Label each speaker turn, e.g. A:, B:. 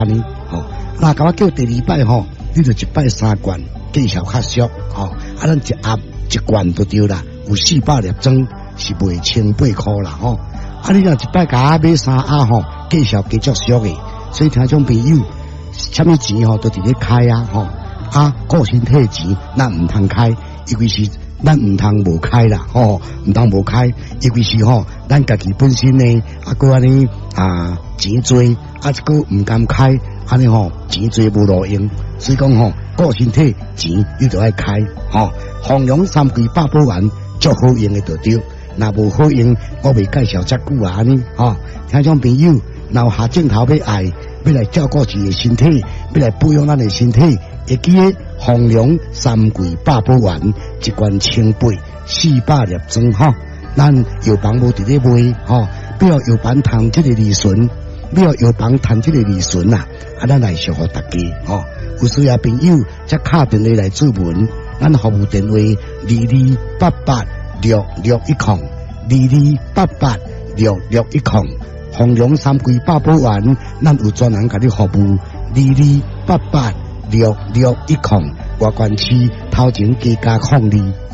A: 安尼吼。那甲我叫第二摆吼，你就一摆3罐，计数较俗吼。咱一盒1罐就对啦，有400粒装，是卖1800块啦吼。你若一摆甲我买3盒吼，计数加足俗的，所以听众朋友，什么钱吼都直咧开啊吼。顾身体钱咱唔通开，因为是咱唔通无开啦吼，唔通无开，因为是吼咱家己本身呢个安尼钱多个唔敢开，安尼吼钱多无路用，所以讲吼顾身体钱你就爱开吼。弘扬3季百宝丸足好用的就对，若无好用我未介绍遮久啊安尼吼。听众朋友，若有下镜头要爱，要来照顾自己的身体，要来保养咱的身体。会记得弘扬3季百宝丸1罐1800，400粒装吼。咱药房无伫咧卖吼，不要药房谈这个利润，不要药房谈这个利润啊！咱来祝福大家吼。有需要朋友则敲电话来咨询，咱服务电话22886610，22886610。弘扬3季百宝丸，咱有专人甲你服务22886610，外观区头前加02。